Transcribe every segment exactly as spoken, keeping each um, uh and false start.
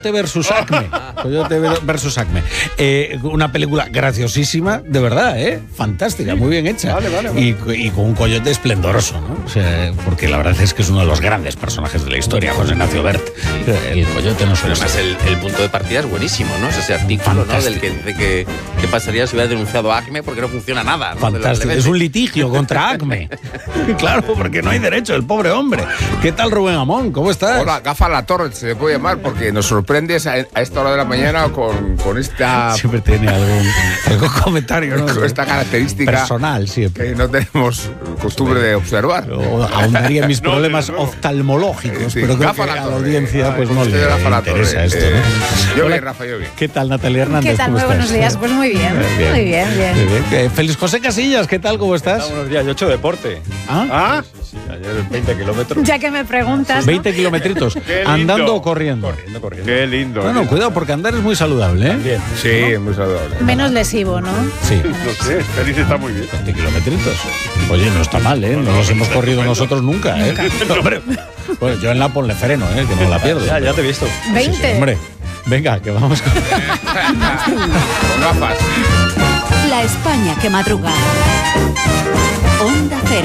versus Acme. Coyote versus Acme. Eh, una película graciosísima, de verdad, ¿eh? Fantástica, muy bien hecha. Vale, vale, vale. Y, y con un coyote esplendoroso, ¿no? O sea, porque la verdad es que es uno de los grandes personajes de la historia, José Ignacio Bert. El coyote no suele ser. Además, el, el punto de partida es buenísimo, ¿no? Es ese artículo, ¿no? Del que dice que qué pasaría si hubiera denunciado a Acme porque no funciona nada, ¿no? Fantástico. Es un litigio contra Acme. Claro, porque no hay derecho, el pobre hombre. ¿Qué tal, Rubén Amón? ¿Cómo estás? Hola, Gafa La Torre se le puede llamar porque nos sorprendes a, a esta hora de la mañana con, con esta... Siempre tiene algún, algún comentario, ¿no? Con esta característica personal, siempre. Que no tenemos costumbre de observar. O ahondaría en mis No, problemas no, no. oftalmológicos, Sí, pero creo Gafa que La a la Torre. audiencia pues Ay, no usted le Gafa La interesa Torre. esto, Eh, ¿no? Yo Hola, bien, Rafa, yo bien. ¿Qué tal, Natalia Hernández? ¿Qué tal? ¿Cómo Muy estás? buenos días. Pues muy bien. Muy bien, bien. Muy bien. Eh, Félix José Casillas, ¿qué tal? ¿Cómo estás? Buenos días, yo he hecho deporte. ¿Ah? ¿Ah? Sí, sí, ayer veinte kilómetros. Ya que me preguntas, ¿no? veinte kilometritos. Qué lindo. ¿Andando o corriendo? Corriendo, corriendo. Qué lindo. Bueno, ¿eh? cuidado, porque andar es muy saludable, ¿eh? Bien. Sí, es muy saludable. Menos lesivo, ¿no? Sí. No sé, Félix está muy bien. veinte kilometritos. Oye, no está mal, ¿eh? No los hemos corrido nosotros nunca, ¿eh? Hombre, bueno, yo en la ponle freno, ¿eh? Que no la pierdo. Ya, ya te he visto. veinte. Hombre, venga, que vamos con... Con gafas. La España que madruga. Onda Cero.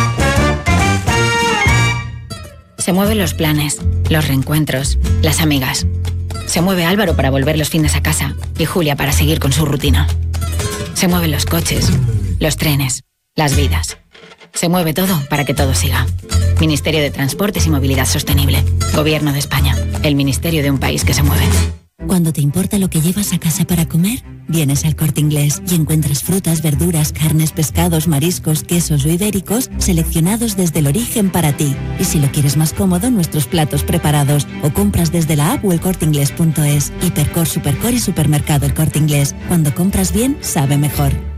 Se mueven los planes, los reencuentros, las amigas. Se mueve Álvaro para volver los fines a casa y Julia para seguir con su rutina. Se mueven los coches, los trenes, las vidas. Se mueve todo para que todo siga. Ministerio de Transportes y Movilidad Sostenible. Gobierno de España. El ministerio de un país que se mueve. Cuando te importa lo que llevas a casa para comer, vienes al Corte Inglés y encuentras frutas, verduras, carnes, pescados, mariscos, quesos o ibéricos seleccionados desde el origen para ti. Y si lo quieres más cómodo, nuestros platos preparados o compras desde la app o el corte inglés punto es. Hipercor, Supercor y Supermercado El Corte Inglés. Cuando compras bien, sabe mejor.